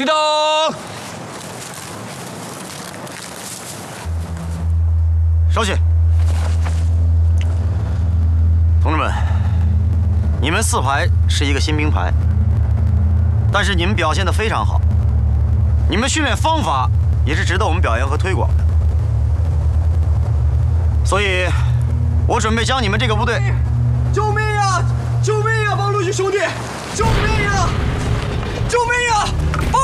听到。 稍息，同志们，你们4排是一个新兵排，但是你们表现得非常好，你们训练方法也是值得我们表扬和推广的，所以，我准备将你们这个部队， 救命呀！救命呀！王陆军兄弟，救命呀！救命呀！